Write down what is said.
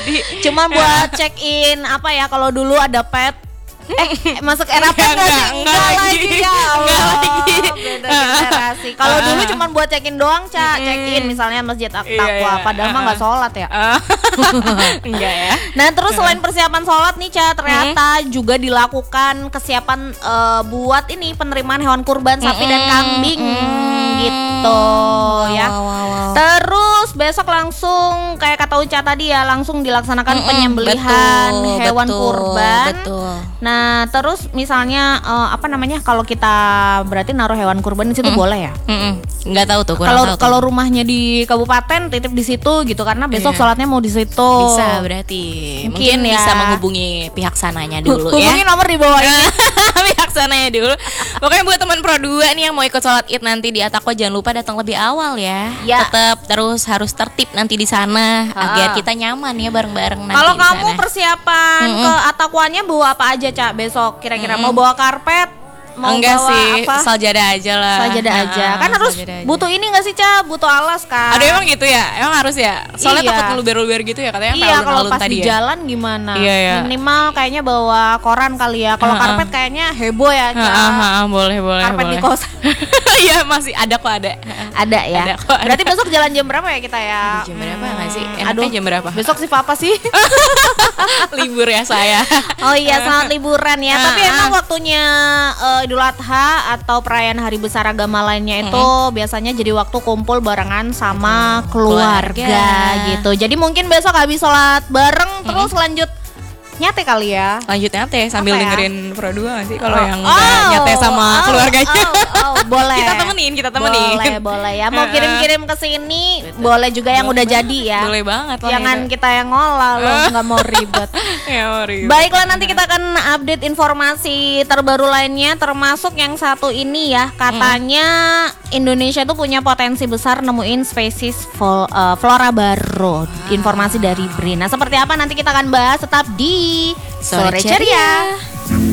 jadi. Cuma buat check in apa ya, kalau dulu ada pet. Masuk era pet nggak sih? Enggak lagi ya Allah. Beda generasi. Kalau dulu cuma buat check in doang, check in misalnya Masjid At-Taqwa, padahal mah nggak sholat ya. Enggak ya. Nah terus selain persiapan sholat nih Ca, ternyata juga dilakukan kesiapan buat ini penerimaan hewan kurban sapi dan kambing gitu ya. Terus besok langsung kayak kata Uca tadi ya, langsung dilaksanakan penyembelihan hewan kurban. Betul. Nah terus misalnya apa namanya, kalau kita berarti naruh hewan kurban di situ boleh ya? Nggak tahu tuh, kurang tahu. Kalau rumahnya di kabupaten titip di situ gitu, karena besok sholatnya mau di situ. Bisa berarti. Mungkin ya. bisa menghubungi pihak sananya dulu ya. Hubungi nomor di bawah ini. Pihak sananya dulu. Pokoknya buat teman Pro 2 nih yang mau ikut sholat Id nanti di At-Taqwa, jangan lupa datang lebih awal ya. Tetap terus harus tertib nanti di sana agar kita nyaman ya bareng-bareng nanti. Kalau kamu persiapan ke At-Taqwanya bawa apa aja Cak besok? Kira-kira mau bawa karpet? Mau enggak bawa sih, apa? sajadah aja lah. Sajadah aja. Kan harus butuh ini enggak sih Ca? Butuh alas kan? Ada emang gitu ya? Emang harus ya? Soalnya takut luber-luber gitu ya katanya. Iya, kalau pas di jalan gimana? Iya. Minimal kayaknya bawa koran kali ya. Kalau karpet kayaknya heboh ya Ca. Boleh. Karpet di kos. Iya masih ada kok, ada. Ada ya. Ada kok, ada. Berarti besok jalan jam berapa ya kita ya? Jam berapa nggak sih? Enaknya jam berapa? Besok sih apa sih? Libur ya saya. Oh iya, selamat liburan ya. Tapi emang waktunya Idul Adha atau perayaan hari besar agama lainnya itu biasanya jadi waktu kumpul barengan sama keluarga gitu. Jadi mungkin besok habis sholat bareng terus lanjut nyate kali ya. Lanjut nyate sambil dengerin Pro 2 gak sih? Kalau yang nyate sama keluarganya. Boleh. Kita temenin. Boleh ya. Mau kirim-kirim ke sini boleh juga yang udah jadi ya. Boleh banget lah. Jangan kita yang ngolah loh, nggak mau ribet. Baiklah, nanti kita akan update informasi terbaru lainnya, termasuk yang satu ini ya. Katanya Indonesia tuh punya potensi besar nemuin spesies flora baru. Informasi dari BRIN. Nah, seperti apa nanti kita akan bahas, tetap di Sore Ceria.